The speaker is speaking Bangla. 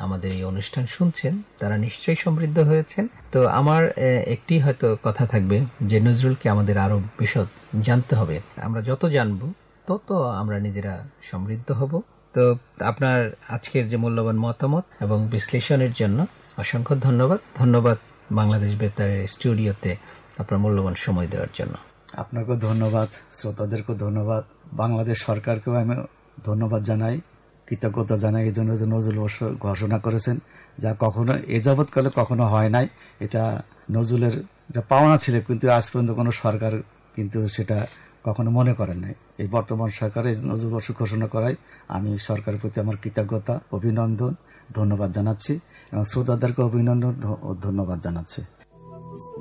আমাদের এই অনুষ্ঠান শুনছেন তারা নিশ্চয়ই সমৃদ্ধ হয়েছেন। তো আমার একটি হয়তো কথা থাকবে যে নজরুলকে আমাদের আরো বিশদ জানতে হবে। আমরা যত জানবো তত আমরা নিজেরা সমৃদ্ধ হব। তো আপনার আজকের যে মূল্যবান মতামত এবং বিশ্লেষণের জন্য অসংখ্য ধন্যবাদ। ধন্যবাদ বাংলাদেশ বেতারের স্টুডিওতে আপনার মূল্যবান সময় দেওয়ার জন্য। আপনাকেও ধন্যবাদ, শ্রোতাদেরকেও ধন্যবাদ, বাংলাদেশ সরকারকেও আমি ধন্যবাদ জানাই, কৃতজ্ঞতা জানাই এই জন্য যে নজরুল বর্ষ ঘোষণা করেছেন, যা কখনো এ যাবৎকালে কখনো হয় নাই। এটা নজরুলের পাওনা ছিল, কিন্তু আজ পর্যন্ত কোনো সরকার কিন্তু সেটা কখনো মনে করেন নাই। এই বর্তমান সরকার এই নজরুল বর্ষ ঘোষণা করায় আমি সরকারের প্রতি আমার কৃতজ্ঞতা, অভিনন্দন, ধন্যবাদ জানাচ্ছি এবং শ্রোতাদেরকে অভিনন্দন ও ধন্যবাদ জানাচ্ছি।